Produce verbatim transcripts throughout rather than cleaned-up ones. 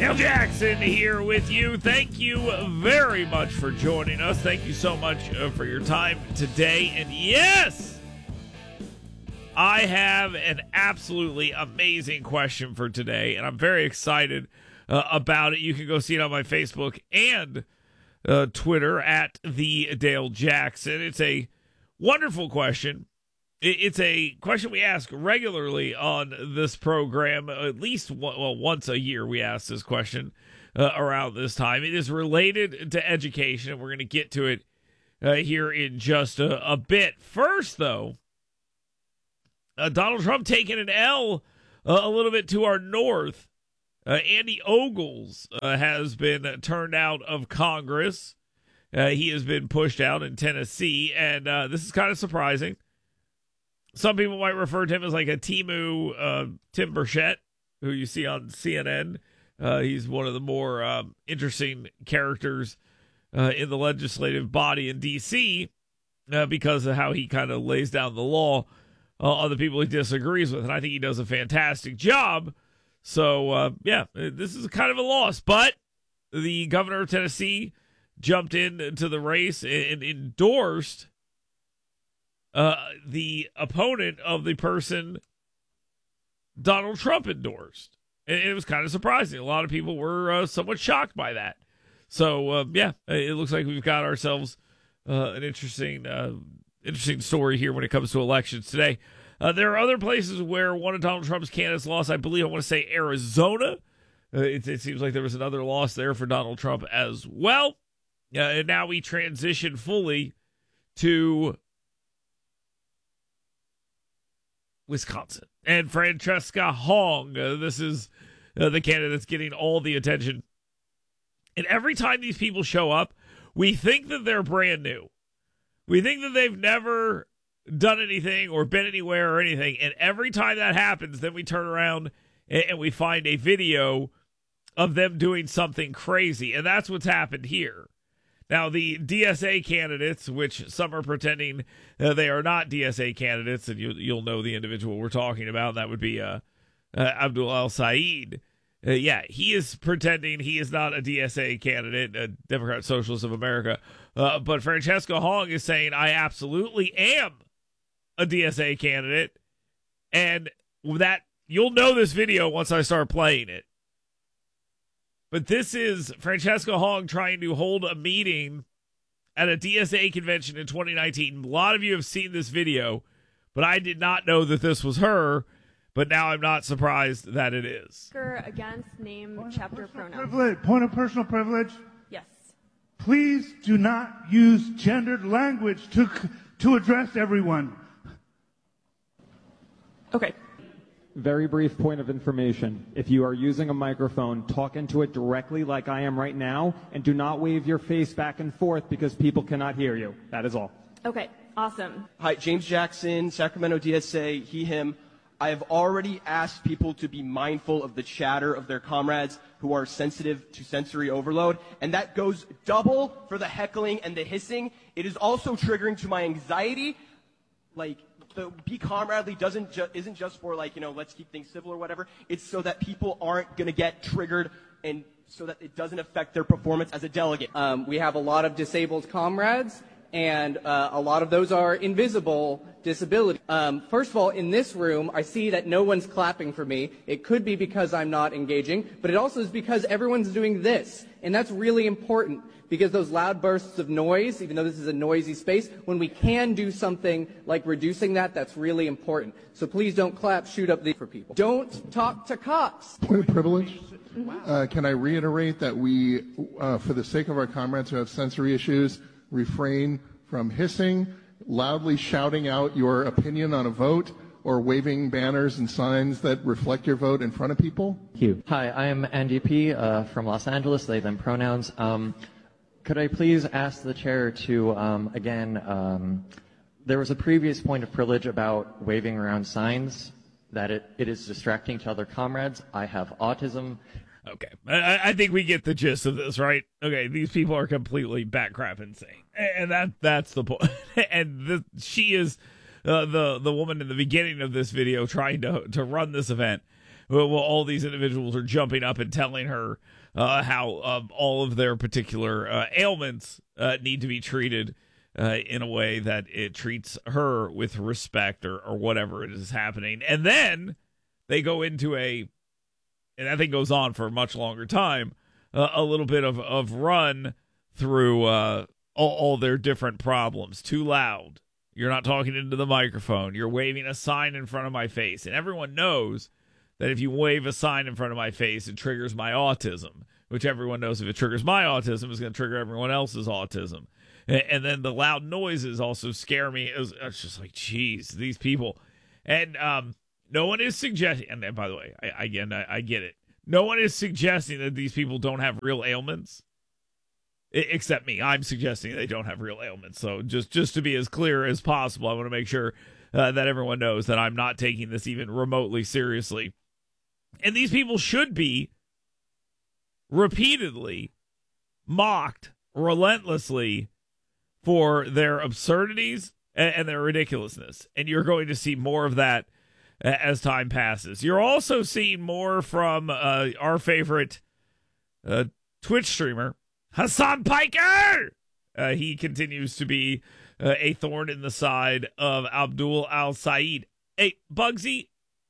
Dale Jackson here with you. Thank you very much for joining us. Thank you so much uh, for your time today. And yes, I have an absolutely amazing question for today, and I'm very excited uh, about it. You can go see it on my Facebook and uh, Twitter at the Dale Jackson. It's a wonderful question. It's a question we ask regularly on this program. At least one, well, once a year we ask this question uh, around this time. It is related to education, and we're going to get to it uh, here in just a, a bit. First, though, uh, Donald Trump taking an L uh, a little bit to our north. Uh, Andy Ogles uh, has been turned out of Congress. Uh, he has been pushed out in Tennessee, and uh, this is kind of surprising. Some people might refer to him as like a Timu uh, Tim Burchett, who you see on C N N. Uh, he's one of the more um, interesting characters uh, in the legislative body in D C uh, because of how he kind of lays down the law uh, on the people he disagrees with. And I think he does a fantastic job. So, uh, yeah, this is kind of a loss. But the governor of Tennessee jumped into the race and endorsed Uh, the opponent of the person Donald Trump endorsed. And it was kind of surprising. A lot of people were uh, somewhat shocked by that. So, uh, yeah, it looks like we've got ourselves uh, an interesting uh, interesting story here when it comes to elections today. Uh, there are other places where one of Donald Trump's candidates lost. I believe I want to say Arizona. Uh, it, it seems like there was another loss there for Donald Trump as well. Uh, and now we transition fully to Wisconsin and Francesca Hong. Uh, this is uh, the candidate that's getting all the attention. And every time these people show up, we think that they're brand new. We think that they've never done anything or been anywhere or anything. And every time that happens, then we turn around and, and we find a video of them doing something crazy. And that's what's happened here. Now, the D S A candidates, which some are pretending uh, they are not D S A candidates, and you, you'll know the individual we're talking about, that would be uh, uh, Abdul El-Sayed. Uh, yeah, he is pretending he is not a D S A candidate, a Democrat Socialist of America. Uh, but Francesca Hong is saying, I absolutely am a D S A candidate. And that you'll know this video once I start playing it. But this is Francesca Hong trying to hold a meeting at a D S A convention in twenty nineteen. A lot of you have seen this video, but I did not know that this was her. But now I'm not surprised that it is. Against name, Point chapter, pronouns. Privilege. Point of personal privilege. Yes. Please do not use gendered language to to address everyone. Okay. Very brief point of information. If you are using a microphone, talk into it directly like I am right now, and do not wave your face back and forth because people cannot hear you. That is all. Okay, awesome. Hi, James Jackson, Sacramento D S A, he, him. I have already asked people to be mindful of the chatter of their comrades who are sensitive to sensory overload, and that goes double for the heckling and the hissing. It is also triggering to my anxiety. Like, the be comradely doesn't ju- isn't just for, like, you know, let's keep things civil or whatever. It's so that people aren't going to get triggered and so that it doesn't affect their performance as a delegate. Um, we have a lot of disabled comrades, and uh, a lot of those are invisible disability. Um, first of all, in this room, I see that no one's clapping for me. It could be because I'm not engaging, but it also is because everyone's doing this, and that's really important. Because those loud bursts of noise, even though this is a noisy space, when we can do something like reducing that, that's really important. So please don't clap, shoot up the for people. Don't talk to cops. Point of privilege. Uh, can I reiterate that we, uh, for the sake of our comrades who have sensory issues, refrain from hissing, loudly shouting out your opinion on a vote, or waving banners and signs that reflect your vote in front of people? Thank you. Hi, I am Andy P. Uh, from Los Angeles, they, them pronouns. Um, Could I please ask the chair to, um, again, um, there was a previous point of privilege about waving around signs, that it, it is distracting to other comrades. I have autism. Okay. I, I think we get the gist of this, right? Okay, these people are completely bat-crap insane. And that that's the point. And the, she is uh, the, the woman in the beginning of this video trying to, to run this event. well, well, all these individuals are jumping up and telling her uh, how um, all of their particular uh, ailments uh, need to be treated uh, in a way that it treats her with respect or, or whatever it is happening. And then they go into a, and that thing goes on for a much longer time, uh, a little bit of, of run through uh, all, all their different problems. Too loud. You're not talking into the microphone. You're waving a sign in front of my face. And everyone knows that if you wave a sign in front of my face, it triggers my autism, which everyone knows if it triggers my autism, it's going to trigger everyone else's autism. And, and then the loud noises also scare me. It was, it's just like, geez, these people. And um, no one is suggesting, and then, by the way, I, again, I, I get it. No one is suggesting that these people don't have real ailments. Except me. I'm suggesting they don't have real ailments. So just, just to be as clear as possible, I want to make sure uh, that everyone knows that I'm not taking this even remotely seriously. And these people should be repeatedly mocked relentlessly for their absurdities and, and their ridiculousness. And you're going to see more of that as time passes. You're also seeing more from uh, our favorite uh, Twitch streamer, Hassan Piker. Uh, he continues to be uh, a thorn in the side of Abdul Al-Said. Hey, Bugsy,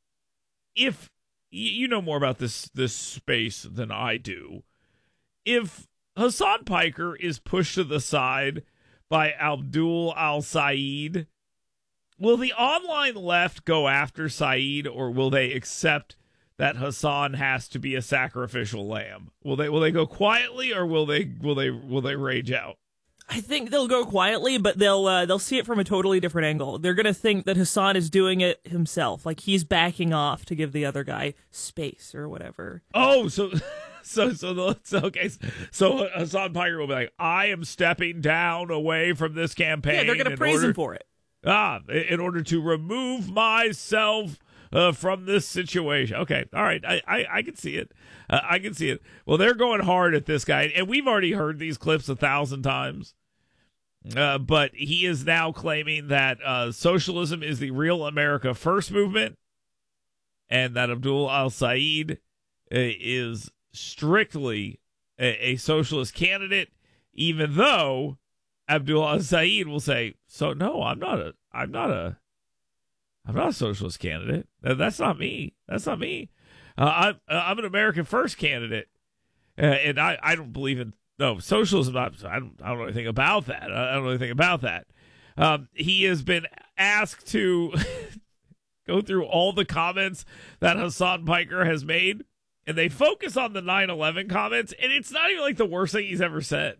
if you know more about this this space than I do, if Hassan Piker is pushed to the side by Abdul Al-Said, will the online left go after Said, or will they accept that Hassan has to be a sacrificial lamb? Will they will they go quietly, or will they will they will they rage out? I think they'll go quietly, but they'll uh, they'll see it from a totally different angle. They're gonna think that Hassan is doing it himself, like he's backing off to give the other guy space or whatever. Oh, so so so, the, so okay, so Hassan Piker will be like, I am stepping down away from this campaign. Yeah, they're gonna praise order, him for it. Ah, in order to remove myself Uh, from this situation. Okay, all right, I I, I can see it. Uh, I can see it. Well, they're going hard at this guy, and we've already heard these clips a thousand times. Uh, but he is now claiming that uh, socialism is the real America First movement, and that Abdul Al-Said uh, is strictly a, a socialist candidate, even though Abdul Al-Said will say, "So no, I'm not a. I'm not a." I'm not a socialist candidate. That's not me. That's not me. Uh, I'm I'm an American First candidate, uh, and I, I don't believe in no socialism. I don't I don't know anything about that. I don't know anything about that. Um, he has been asked to go through all the comments that Hassan Piker has made, and they focus on the nine eleven comments, and it's not even like the worst thing he's ever said.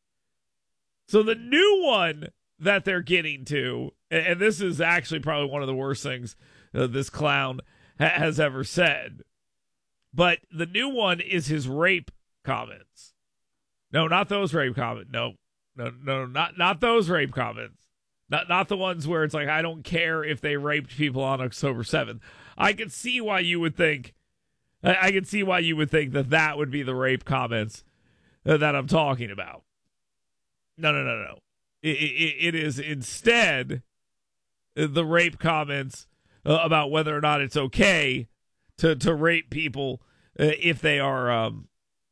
So the new one that they're getting to, and this is actually probably one of the worst things uh, this clown ha- has ever said, but the new one is his rape comments. No, not those rape comments. No, no, no, not not those rape comments. Not not the ones where it's like, I don't care if they raped people on October seventh. I can see why you would think, I, I can see why you would think that that would be the rape comments uh, that I'm talking about. No, no, no, no. It, it, it is instead the rape comments uh, about whether or not it's okay to, to rape people uh, if they are um,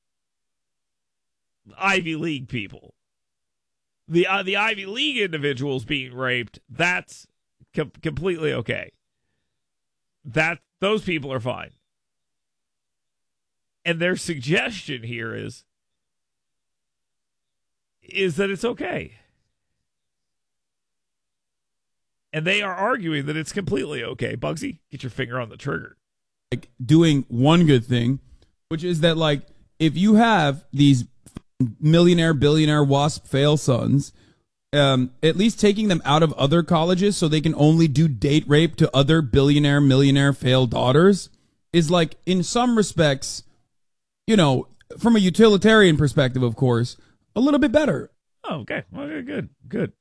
Ivy League people. The uh, the Ivy League individuals being raped, that's com- completely okay. That those people are fine. And their suggestion here is is that it's okay. And they are arguing that it's completely okay. Bugsy, get your finger on the trigger. Like doing one good thing, which is that, like, if you have these millionaire, billionaire, WASP fail sons, um, at least taking them out of other colleges so they can only do date rape to other billionaire, millionaire fail daughters is, like, in some respects, you know, from a utilitarian perspective, of course, a little bit better. Oh, okay. Okay, good. Good.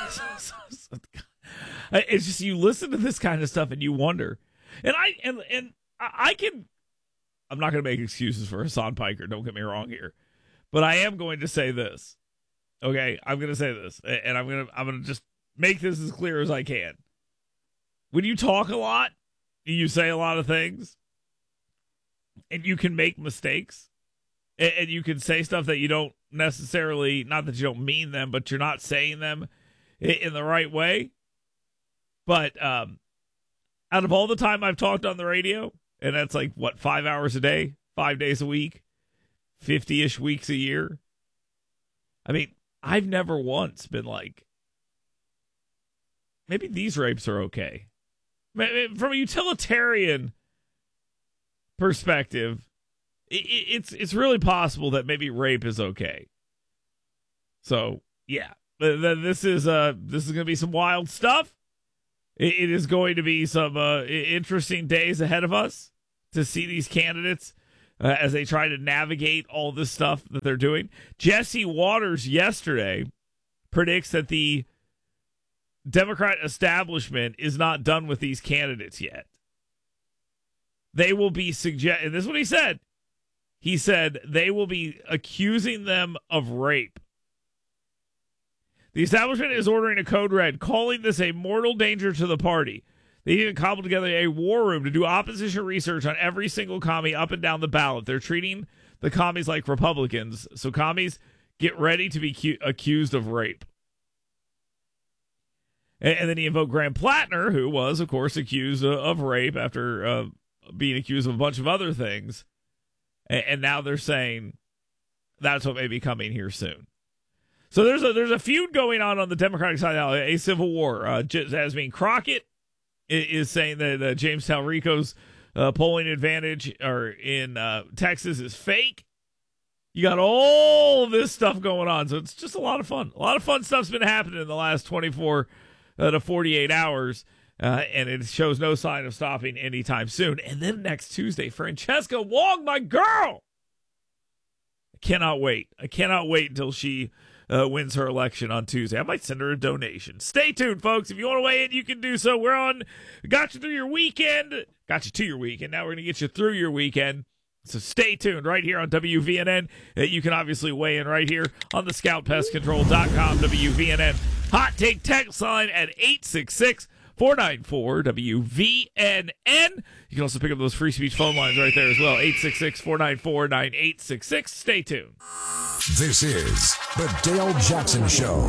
It's just, you listen to this kind of stuff and you wonder. And I and and I can, I'm not going to make excuses for Hassan Piker, don't get me wrong here. But I am going to say this. Okay, I'm going to say this, and I'm going to I'm going to just make this as clear as I can. When you talk a lot, you say a lot of things, and you can make mistakes, and, and you can say stuff that you don't necessarily, not that you don't mean them, but you're not saying them in, in the right way. But um, out of all the time I've talked on the radio, and that's like, what, five hours a day, five days a week, fifty-ish weeks a year. I mean, I've never once been like, maybe these rapes are okay. From a utilitarian perspective, it's it's really possible that maybe rape is okay. So yeah, this is uh this is going to be some wild stuff. It is going to be some uh, interesting days ahead of us to see these candidates uh, as they try to navigate all this stuff that they're doing. Jesse Waters yesterday predicts that the Democrat establishment is not done with these candidates yet. They will be suggest, and this is what he said. He said they will be accusing them of rape. The establishment is ordering a code red, calling this a mortal danger to the party. They even cobbled together a war room to do opposition research on every single commie up and down the ballot. They're treating the commies like Republicans, so commies get ready to be cu- accused of rape. And then he invoked Graham Plattner, who was, of course, accused of rape after uh, being accused of a bunch of other things. And now they're saying that's what may be coming here soon. So there's a there's a feud going on on the Democratic side now, a civil war. Uh, Jasmine Crockett is saying that uh, James Talrico's uh, polling advantage or in uh, Texas is fake. You got all this stuff going on, so it's just a lot of fun. A lot of fun stuff's been happening in the last twenty-four Uh, to forty-eight hours, uh, and it shows no sign of stopping anytime soon. And then next Tuesday, Francesca Wong, my girl! I cannot wait. I cannot wait until she uh, wins her election on Tuesday. I might send her a donation. Stay tuned, folks. If you want to weigh in, you can do so. We're on, got you through your weekend. Got you to your weekend. Now we're going to get you through your weekend. So stay tuned right here on W V N N. Uh, you can obviously weigh in right here on the scout pest control dot com W V N N hot take text line at eight six six, four nine four, W V N N. You can also pick up those free speech phone lines right there as well, eight six six, four nine four, nine eight six six. Stay tuned. This is the Dale Jackson Show.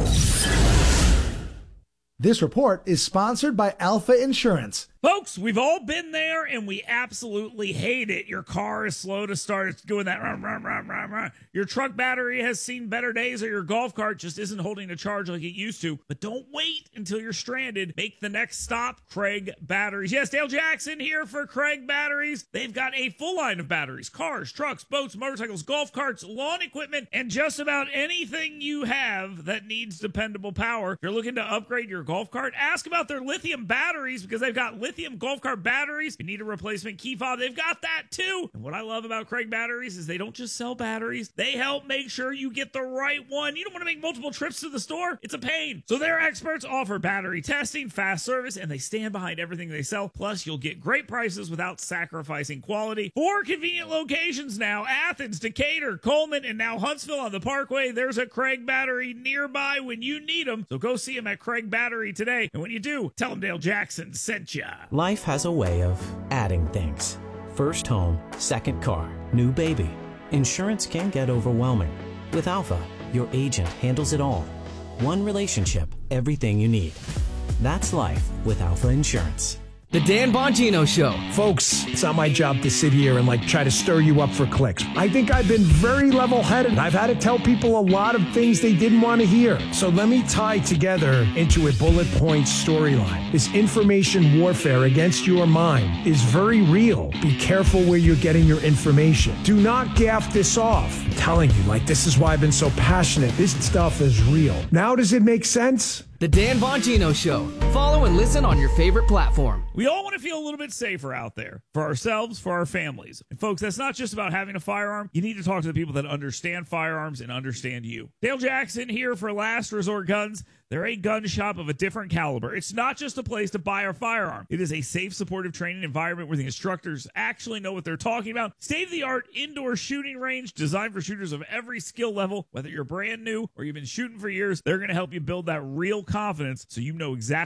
This report is sponsored by Alpha Insurance. Folks, we've all been there, and we absolutely hate it. Your car is slow to start. It's doing that. Rum, rum, rum, rum, rum. Your truck battery has seen better days, or your golf cart just isn't holding a charge like it used to. But don't wait until you're stranded. Make the next stop, Craig Batteries. Yes, Dale Jackson here for Craig Batteries. They've got a full line of batteries, cars, trucks, boats, motorcycles, golf carts, lawn equipment, and just about anything you have that needs dependable power. If you're looking to upgrade your golf cart, ask about their lithium batteries, because they've got lithium golf cart batteries. If you need a replacement key fob, they've got that too. And what I love about Craig Batteries is they don't just sell batteries. They help make sure you get the right one. You don't want to make multiple trips to the store. It's a pain. So their experts offer battery testing, fast service, and they stand behind everything they sell. Plus, you'll get great prices without sacrificing quality. Four convenient locations now: Athens, Decatur, Coleman, and now Huntsville on the Parkway. There's a Craig Battery nearby when you need them. So go see them at Craig Battery today. And when you do, tell them Dale Jackson sent ya. Life has a way of adding things. First home, second car, new baby. Insurance can get overwhelming. With Alpha, your agent handles it all. One relationship, everything you need. That's life with Alpha Insurance. The Dan Bongino Show. Folks, it's not my job to sit here and like try to stir you up for clicks. I think I've been very level-headed. I've had to tell people a lot of things they didn't want to hear. So let me tie together into a bullet point storyline. This information warfare against your mind is very real. Be careful where you're getting your information. Do not gaff this off. I'm telling you, like, this is why I've been so passionate. This stuff is real. Now does it make sense? The Dan Bongino Show. Follow and listen on your favorite platform. We all want to feel a little bit safer out there for ourselves, for our families. And folks, that's not just about having a firearm. You need to talk to the people that understand firearms and understand you. Dale Jackson here for Last Resort Guns. They're a gun shop of a different caliber. It's not just a place to buy a firearm. It is a safe, supportive training environment where the instructors actually know what they're talking about. State-of-the-art indoor shooting range designed for shooters of every skill level. Whether you're brand new or you've been shooting for years, they're going to help you build that real confidence so you know exactly what to do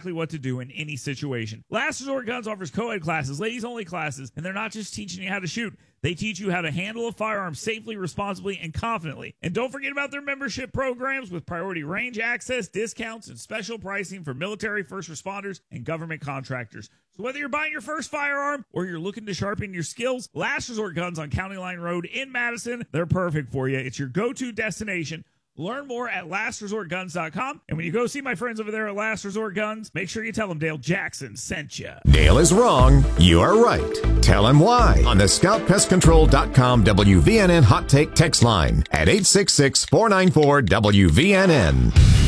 do in any situation. Last Resort Guns offers co-ed classes, ladies-only classes, and they're not just teaching you how to shoot. They teach you how to handle a firearm safely, responsibly, and confidently. And don't forget about their membership programs with priority range access, discounts, and special pricing for military, first responders, and government contractors. So whether you're buying your first firearm or you're looking to sharpen your skills, Last Resort Guns on County Line Road in Madison, they're perfect for you. It's your go-to destination. Learn more at last resort guns dot com. And when you go see my friends over there at Last Resort Guns, make sure you tell them Dale Jackson sent you. Dale is wrong. You are right. Tell him why on the scout pest control dot com W V N N Hot Take text line at eight six six, four nine four, W V N N.